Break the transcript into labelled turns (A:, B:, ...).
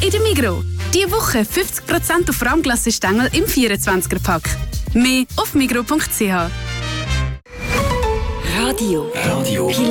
A: in der Migros. Diese Woche 50% auf Rahmglassestängel im 24er-Pack. Mehr auf migros.ch.
B: Radio.